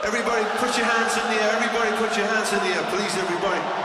Everybody put your hands in the air. Everybody put your hands in the air. Please, everybody.